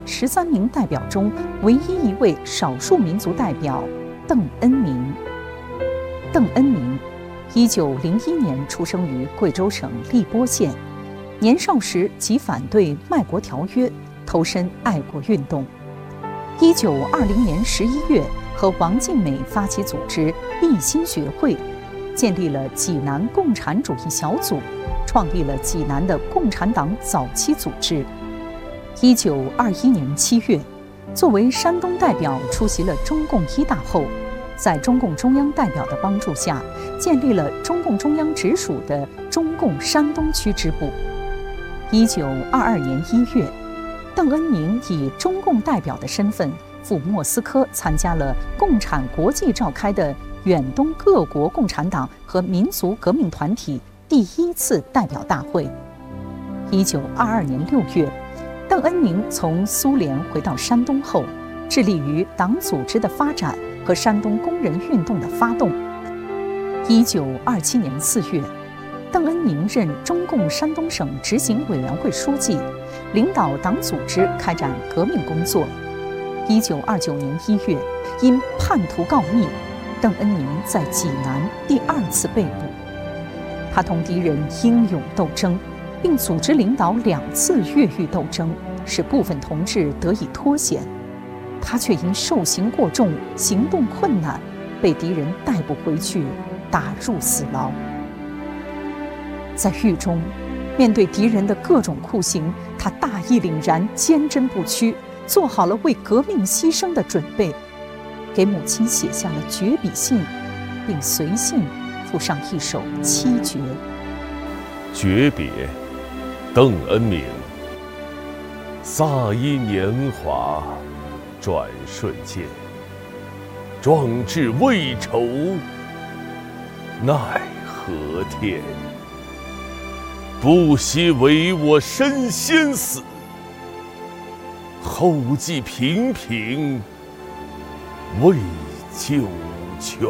13名代表中唯一一位少数民族代表邓恩铭。邓恩铭1901年出生于贵州省荔波县，年少时即反对卖国条约，投身爱国运动。1920年11月，和王尽美发起组织立新学会，建立了济南共产主义小组，创立了济南的共产党早期组织。1921年7月，作为山东代表出席了中共一大后，在中共中央代表的帮助下，建立了中共中央直属的中共山东区支部。1922年1月，邓恩铭以中共代表的身份赴莫斯科参加了共产国际召开的远东各国共产党和民族革命团体第1次代表大会。1922年6月，邓恩铭从苏联回到山东后，致力于党组织的发展和山东工人运动的发动。1927年4月，邓恩铭任中共山东省执行委员会书记，领导党组织开展革命工作。1929年1月，因叛徒告密，邓恩铭在济南第2次被捕。他同敌人英勇斗争，并组织领导2次越狱斗争，使部分同志得以脱险。他却因受刑过重，行动困难，被敌人逮捕回去，打入死牢。在狱中，面对敌人的各种酷刑，他大义凛然，坚贞不屈，做好了为革命牺牲的准备，给母亲写下了绝笔信，并随信附上一首7绝。 诀别，邓恩铭。飒衣年华，转瞬间，壮志未酬，奈何天。不惜为我身先死，后继平平，为救全。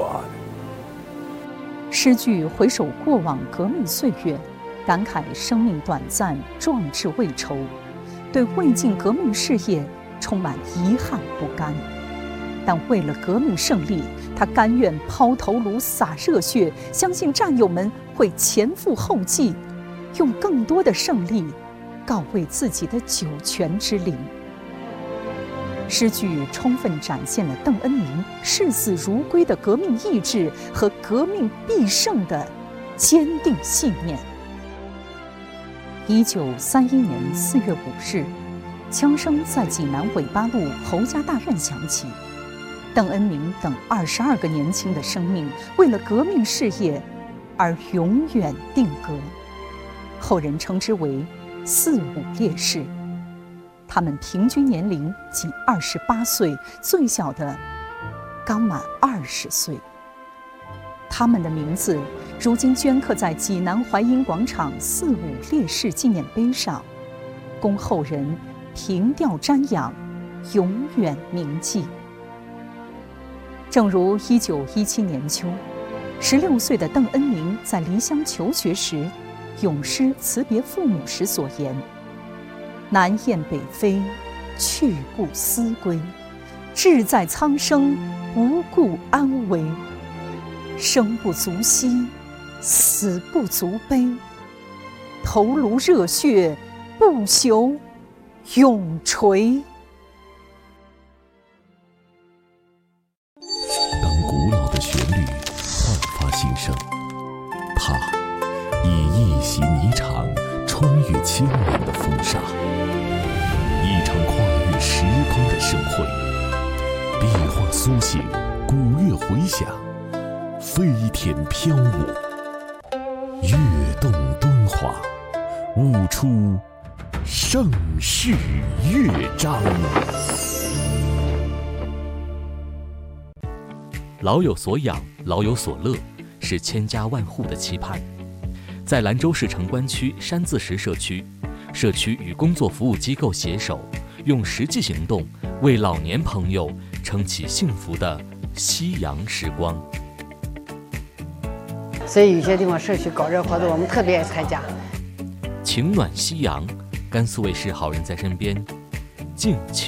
诗句回首过往革命岁月，感慨生命短暂，壮志未酬，对未尽革命事业充满遗憾不甘。但为了革命胜利，他甘愿抛头颅洒热血，相信战友们会前赴后继，用更多的胜利告慰自己的九泉之灵。诗句充分展现了邓恩铭视死如归的革命意志和革命必胜的坚定信念。1931年4月5日，枪声在济南纬八路侯家大院响起，邓恩铭等22个年轻的生命为了革命事业而永远定格，后人称之为4·5烈士。他们平均年龄仅28岁，最小的刚满20岁。他们的名字如今镌刻在济南淮阴广场4·5烈士纪念碑上，供后人凭吊瞻仰，永远铭记。正如1917年秋，16岁的邓恩铭在离乡求学时，咏诗辞别父母时所言：南雁北飞，去不思归，志在苍生，不顾安危。生不足惜，死不足悲，头颅热血，不朽永垂。 当古老的旋律焕发新生，它以一袭霓裳穿越千年的风沙，一场跨越时空的盛会。壁画苏醒，古乐回响，飞天飘舞，跃动敦煌，舞出盛世乐章。 老有所养，老有所乐，是千家万户的期盼。在兰州市城关区山字石社区，社区与工作服务机构携手，用实际行动为老年朋友撑起幸福的夕阳时光。 所以有些地方社区搞这活动，我们特别爱参加。 情暖夕阳，甘肃卫视好人在身边，敬请